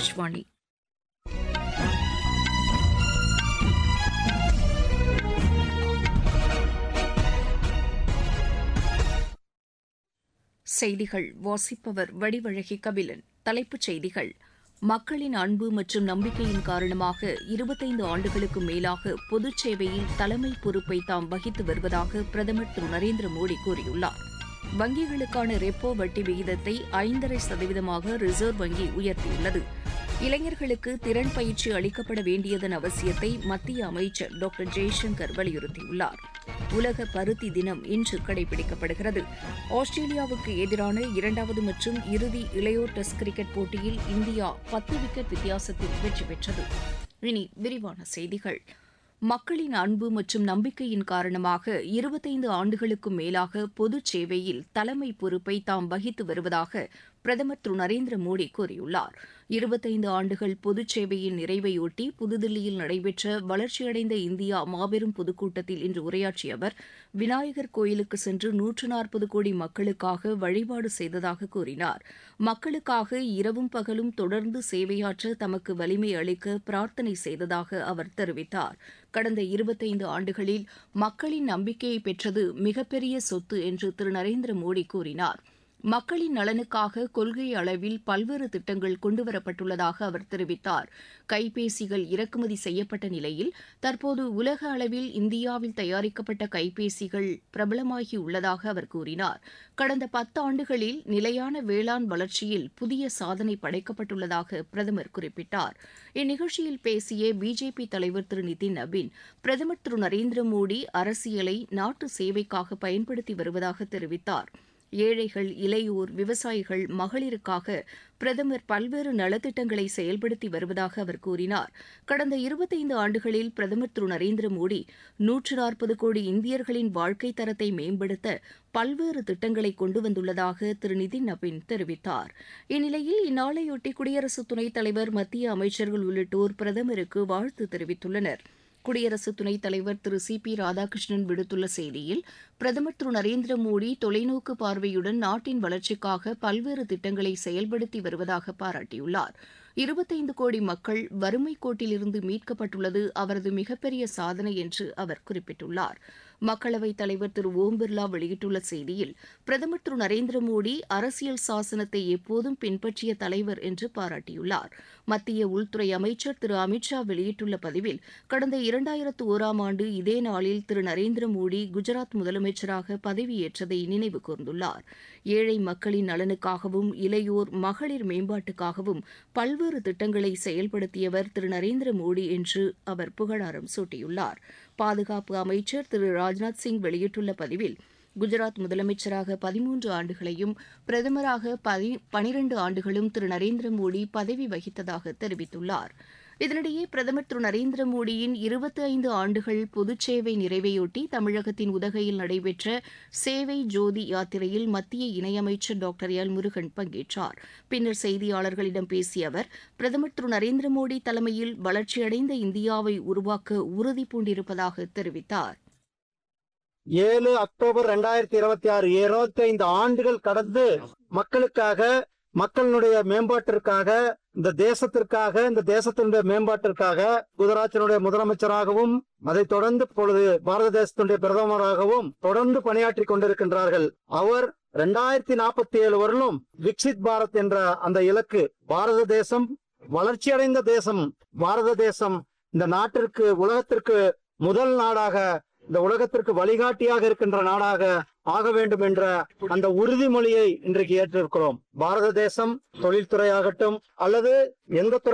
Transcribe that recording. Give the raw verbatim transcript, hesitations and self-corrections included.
ஆகாஷ்வாணி. செய்திகள் வாசிப்பவர் வடிவழகி கபிலன். தலைப்புச் செய்திகள்: மக்களின் அன்பு மற்றும் நம்பிக்கையின் காரணமாக இருபத்தைந்து ஆண்டுகளுக்கு மேலாக பொதுச் சேவையில் தலைமை பொறுப்பை தாம் வகித்து வருவதாக பிரதமர் திரு நரேந்திர மோடி கூறியுள்ளார். வங்கிகளுக்கான ரெப்போ வட்டி விகிதத்தை ஐந்தரை சதவீதமாக ரிசர்வ் வங்கி உயர்த்தியுள்ளது. இளைஞர்களுக்கு திறன் பயிற்சி அளிக்கப்பட வேண்டியதன் அவசியத்தை மத்திய அமைச்சர் டாக்டர் ஜெய்சங்கர் வலியுறுத்தியுள்ளார். உலக பருத்தி தினம் இன்று கடைபிடிக்கப்படுகிறது. ஆஸ்திரேலியாவுக்கு எதிரான இரண்டாவது மற்றும் இறுதி இளையோர் டெஸ்ட் கிரிக்கெட் போட்டியில் இந்தியா பத்து விக்கெட் வித்தியாசத்தில் வெற்றி பெற்றது. இனி விரிவான செய்திகள். மக்களின் அன்பு மற்றும் நம்பிக்கையின் காரணமாக இருபத்தைந்து ஆண்டுகளுக்கும் மேலாக பொதுச் சேவையில் தலைமை பொறுப்பை தாம் வகித்து வருவதாக பிரதமர் திரு நரேந்திர மோடி கூறியுள்ளார். இருபத்தைந்து ஆண்டுகள் பொதுச் சேவையின் நிறைவையொட்டி புதுதில்லியில் நடைபெற்ற வளர்ச்சியடைந்த இந்தியா மாபெரும் பொதுக்கூட்டத்தில் இன்று உரையாற்றிய அவர், விநாயகர் கோயிலுக்கு சென்று நூற்று நாற்பது கோடி மக்களுக்காக வழிபாடு செய்ததாக கூறினார். மக்களுக்காக இரவும் பகலும் தொடர்ந்து சேவையாற்ற தமக்கு வலிமை அளிக்க பிரார்த்தனை செய்ததாக அவர் தெரிவித்தார். கடந்த இருபத்தைந்து ஆண்டுகளில் மக்களின் நம்பிக்கையை பெற்றது மிகப்பெரிய சொத்து என்று திரு நரேந்திர மோடி கூறினார். மக்களின் நலனுக்காக கொள்கை அளவில் பல்வேறு திட்டங்கள் கொண்டுவரப்பட்டுள்ளதாக அவர் தெரிவித்தார். கைபேசிகள் இறக்குமதி செய்யப்பட்ட நிலையில் தற்போது உலக அளவில் இந்தியாவில் தயாரிக்கப்பட்ட கைபேசிகள் பிரபலமாகி உள்ளதாக அவர் கூறினார். கடந்த பத்தாண்டுகளில் நிலையான வேளாண் வளர்ச்சியில் புதிய சாதனை படைக்கப்பட்டுள்ளதாக பிரதமர் குறிப்பிட்டார். இந்நிகழ்ச்சியில் பேசிய பிஜேபி தலைவர் திரு நிதின் நபீன், பிரதமர் திரு நரேந்திர மோடி அரசியலை நாட்டு சேவைக்காக பயன்படுத்தி வருவதாக தெரிவித்தார். ஏழைகள், இளையோர், விவசாயிகள், மகளிருக்காக பிரதமர் பல்வேறு நலத்திட்டங்களை செயல்படுத்தி வருவதாக அவர் கூறினார். கடந்த இருபத்தைந்து ஆண்டுகளில் பிரதமர் திரு நரேந்திர மோடி நூற்று நாற்பது கோடி இந்தியர்களின் வாழ்க்கை தரத்தை மேம்படுத்த பல்வேறு திட்டங்களை கொண்டு வந்துள்ளதாக திரு நிதின் நபீன் தெரிவித்தார். இந்நிலையில் இந்நாளையொட்டி குடியரசு துணைத் தலைவர், மத்திய அமைச்சர்கள் உள்ளிட்டோர் பிரதமருக்கு வாழ்த்து தெரிவித்துள்ளனர். குடியரசு துணைத் தலைவர் திரு சி பி ராதாகிருஷ்ணன் விடுத்துள்ள செய்தியில், பிரதமர் திரு நரேந்திர மோடி தொலைநோக்கு பார்வையுடன் நாட்டின் வளர்ச்சிக்காக பல்வேறு திட்டங்களை செயல்படுத்தி வருவதாக பாராட்டியுள்ளார். இருபத்தைந்து கோடி மக்கள் வறுமை கோட்டிலிருந்து மீட்கப்பட்டுள்ளது அவரது மிகப்பெரிய சாதனை என்று அவர் குறிப்பிட்டுள்ளார். மக்களவைத் தலைவர் திரு ஓம் பிர்லா வெளியிட்டுள்ள செய்தியில், பிரதமர் திரு நரேந்திர மோடி அரசியல் சாசனத்தை எப்போதும் பின்பற்றிய தலைவர் என்று பாராட்டியுள்ளார். மத்திய உள்துறை அமைச்சர் திரு அமித் ஷா வெளியிட்டுள்ள பதிவில், கடந்த இரண்டாயிரத்து ஓராம் ஆண்டு இதே நாளில் திரு நரேந்திர மோடி குஜராத் முதலமைச்சராக பதவியேற்றதை நினைவு கூர்ந்துள்ளார். ஏழை மக்களின் நலனுக்காகவும் இளையோர், மகளிர் மேம்பாட்டுக்காகவும் பல்வேறு திட்டங்களை செயல்படுத்தியவர் திரு நரேந்திர மோடி என்று அவர் புகழாரம் சூட்டியுள்ளார். பாதுகாப்பு அமைச்சர் திரு ராஜ்நாத் சிங் வெளியிட்டுள்ள பதிவில், குஜராத் முதலமைச்சராக பதிமூன்று ஆண்டுகளையும் பிரதமராக பனிரண்டு ஆண்டுகளும் திரு நரேந்திர மோடி பதவி வகித்ததாக தெரிவித்துள்ளார். இதனிடையே பிரதமர் திரு நரேந்திர மோடியின் இருபத்தி ஐந்து ஆண்டுகள் பொதுச்சேவை நிறைவையொட்டி தமிழகத்தின் உதகையில் நடைபெற்ற சேவை ஜோதி யாத்திரையில் மத்திய இணையமைச்சர் டாக்டர் எல் முருகன் பங்கேற்றார். பின்னர் செய்தியாளர்களிடம் பேசிய அவர், பிரதமர் திரு நரேந்திர மோடி தலைமையில் வளர்ச்சியடைந்த இந்தியாவை உருவாக்க உறுதி பூண்டிருப்பதாக தெரிவித்தார். ஏழு அக்டோபர் இரண்டாயிரத்தி இருபத்தி ஆறு இருபத்தி ஐந்து ஆண்டுகள் கடந்து மக்களுக்காக, மக்களுடைய மேம்பாட்டிற்காக, இந்த தேசத்திற்காக, இந்த தேசத்தினுடைய மேம்பாட்டிற்காக குஜராத்தினுடைய முதலமைச்சராகவும் அதைத் தொடர்ந்து இப்பொழுது பாரத தேசத்தினுடைய பிரதமராகவும் தொடர்ந்து பணியாற்றி கொண்டிருக்கின்றார்கள். அவர் இரண்டாயிரத்தி நாற்பத்தி ஏழு வரலும் விக்சித் பாரத் என்ற அந்த இலக்கு, பாரத தேசம் வளர்ச்சியடைந்த தேசம், பாரத தேசம் இந்த நாட்டிற்கு, உலகத்திற்கு முதல் நாடாக, இந்த உலகத்திற்கு வழிகாட்டியாக இருக்கின்ற நாடாக ஆக வேண்டும் என்ற அந்த உறுதிமொழியை இன்றைக்கு ஏற்றிருக்கிறோம். பாரத தேசம் தொழில்துறையாகட்டும் அல்லது எந்த துறை